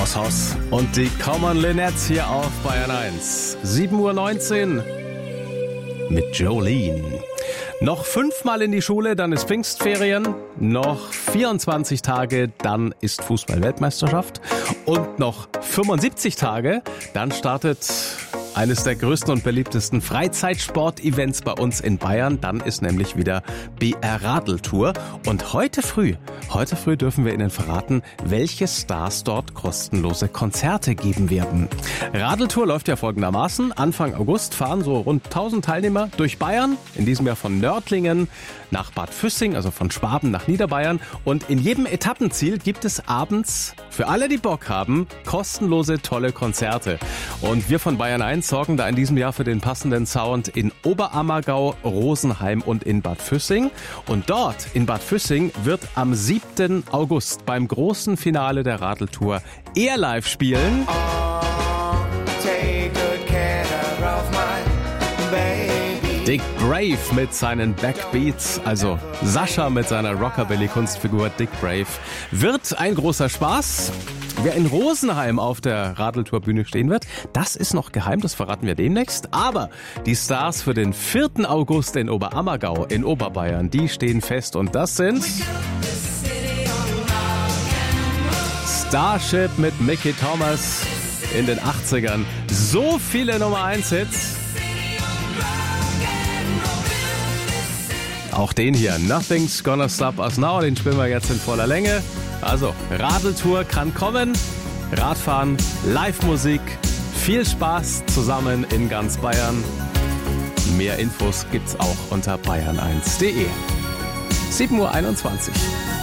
Haus und die Common Linnets hier auf Bayern 1. 7:19 Uhr mit Jolene. Noch 5-mal in die Schule, dann ist Pfingstferien. Noch 24 Tage, dann ist Fußball-Weltmeisterschaft. Und noch 75 Tage, dann startet eines der größten und beliebtesten Freizeitsport-Events bei uns in Bayern. Dann ist nämlich wieder BR Radeltour. Und heute früh dürfen wir Ihnen verraten, welche Stars dort kostenlose Konzerte geben werden. Radeltour läuft ja folgendermaßen. Anfang August fahren so rund 1000 Teilnehmer durch Bayern. In diesem Jahr von Nördlingen nach Bad Füssing, also von Schwaben nach Niederbayern. Und in jedem Etappenziel gibt es abends, für alle, die Bock haben, kostenlose, tolle Konzerte. Und wir von Bayern 1 sorgen da in diesem Jahr für den passenden Sound in Oberammergau, Rosenheim und in Bad Füssing. Und dort in Bad Füssing wird am 7. August beim großen Finale der Radeltour live spielen. Dick Brave mit seinen Backbeats, also Sascha mit seiner Rockabilly-Kunstfigur Dick Brave. Wird ein großer Spaß. Wer in Rosenheim auf der Radeltourbühne stehen wird, das ist noch geheim, das verraten wir demnächst. Aber die Stars für den 4. August in Oberammergau in Oberbayern, die stehen fest und das sind Starship mit Mickey Thomas in den 80ern. So viele Nummer 1 Hits. Auch den hier, Nothing's Gonna Stop Us Now, den spielen wir jetzt in voller Länge. Also, Radeltour kann kommen, Radfahren, Live-Musik, viel Spaß zusammen in ganz Bayern. Mehr Infos gibt's auch unter bayern1.de. 7:21 Uhr.